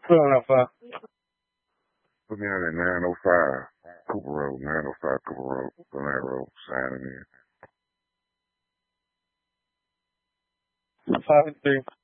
Put on that fire. Put me on at 905 Cooper Road, 905 Cooper Road, Gwinnett Road, signing in. 5-3.